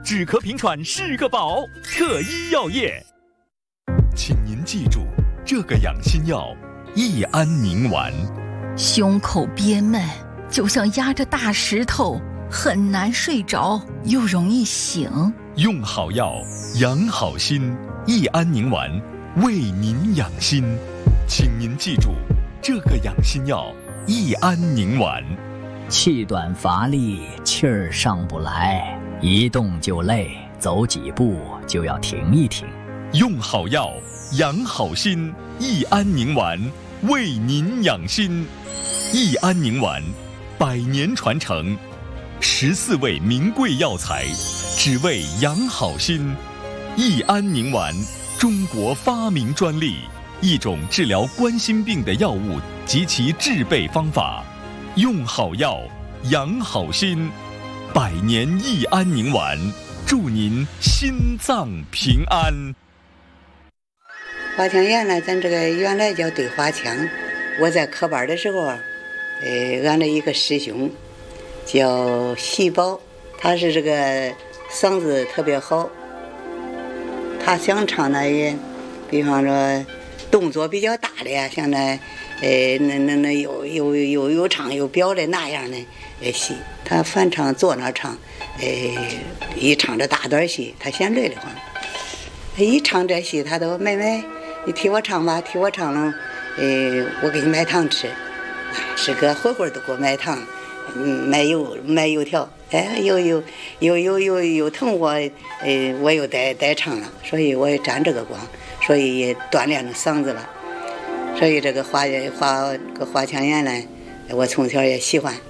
止咳平喘是个宝，特医药业。请您记住这个养心药：益安宁丸。 胸口憋闷，就像压着大石头，很难睡着，又容易醒。 用好药，养好心。益安宁丸为您养心，请您记住这个养心药：益安宁丸。 气短乏力，气儿上不来，一动就累，走几步就要停一停。 用好药，养好心。益安宁丸为您养心。益安宁丸100年传承，14味名贵药材，只为养好心。益安宁丸，中国发明专利，一种治疗冠心病的药物及其制备方法。用好药，养好心。100年益安宁丸，祝您心脏平安。 花腔炎呢，咱这个原来叫对花腔。我在科班的时候，俺的一个师兄叫喜宝，他是这个嗓子特别好，他想唱那也，比方说动作比较大的，像那有唱有表的那样的戏，他反唱坐那唱，一唱这大段戏，他嫌累得慌。一唱这戏，他都妹妹，你替我唱吧，替我唱了，我给你买糖吃。师哥会会都给我买糖，买油条，又疼我，我又带唱了，所以我也沾这个光，所以也锻炼了嗓子了。所以这个花腔炎呢，我从小也喜欢。